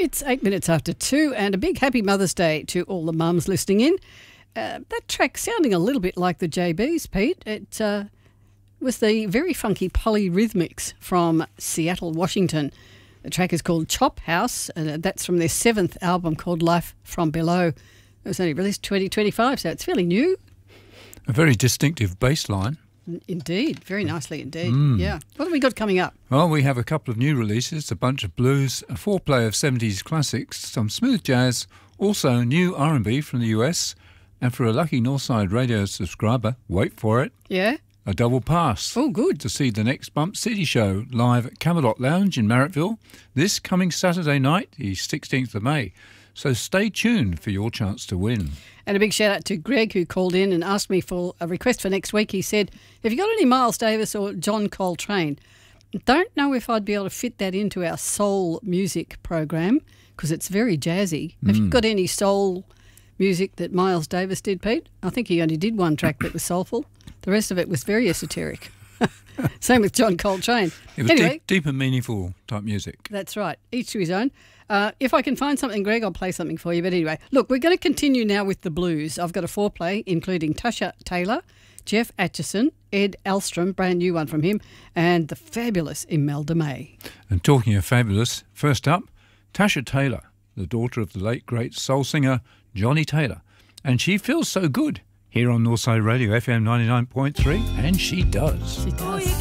It's 8 minutes after 2, and a big happy Mother's Day to all the mums listening in. That track sounding a little bit like the JBs, Pete. It was the very funky Polyrhythmics from Seattle, Washington. The track is called Chop House, and that's from their 7th album called Life from Below. It was only released 2025, so it's fairly new. A very distinctive bass line. Indeed, very nicely indeed. Yeah. What have we got coming up? Well, we have a couple of new releases, a bunch of blues, a foreplay of 70s classics, some smooth jazz, also new R&B from the US, and for a lucky Northside Radio subscriber, wait for it, Yeah? a double pass. Oh, good. To see the next Bump City show live at Camelot Lounge in Marrittville this coming Saturday night, the 16th of May. So stay tuned for your chance to win. And a big shout out to Greg, who called in and asked me for a request for next week. He said, have you got any Miles Davis or John Coltrane? Don't know if I'd be able to fit that into our soul music program because it's very jazzy. Have you got any soul music that Miles Davis did, Pete? I think he only did one track that was soulful. The rest of it was very esoteric. Same with John Coltrane. It was anyway, deep and meaningful type music. That's right. Each to his own. If I can find something, Greg, I'll play something for you. But anyway, look, we're going to continue now with the blues. I've got a foreplay including Tasha Taylor, Jeff Atchison, Ed Alstrom, brand new one from him, and the fabulous Imelda May. And talking of fabulous, first up, Tasha Taylor, the daughter of the late great soul singer Johnny Taylor. And she feels so good here on Northside Radio FM 99.3, and she does. She does.